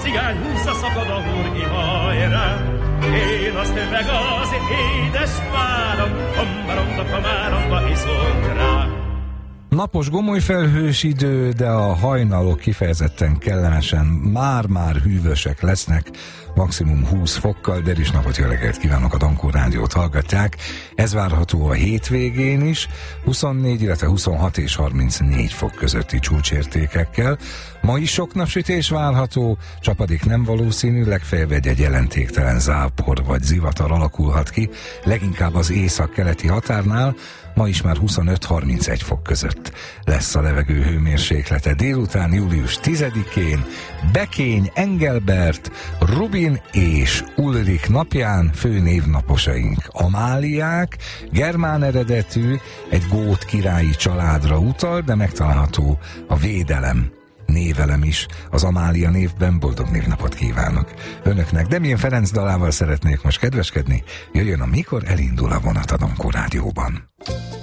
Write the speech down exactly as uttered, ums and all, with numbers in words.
cigány húzza szakad a hurgi hajrá. Én azt meg az édes párom, omba-romba, kamáromba iszunk rá. Napos gomolyfelhős idő, de a hajnalok kifejezetten kellemesen már-már hűvösek lesznek, maximum húsz fokkal, de is napot, jó reggelt kívánok, a Dankó Rádiót hallgatják. Ez várható a hétvégén is, huszonnégy, illetve huszonhat és harmincnégy fok közötti csúcsértékekkel. Ma is sok napsütés várható, csapadék nem valószínű, legfeljebb egy jelentéktelen zápor vagy zivatar alakulhat ki, leginkább az észak-keleti határnál. Ma is már huszonöt-harmincegy fok között lesz a levegő hőmérséklete. Délután július tizedikén Bekény, Engelbert, Rubin és Ulrik napján fő névnaposaink. Amáliák, germán eredetű, egy gót királyi családra utal, de megtalálható a védelem névelem is az Amália névben. Boldog névnapot kívánok önöknek. Demjén Ferenc dalával szeretnék most kedveskedni. Jöjjön a Mikor elindul a vonat a Dankó Rádióban.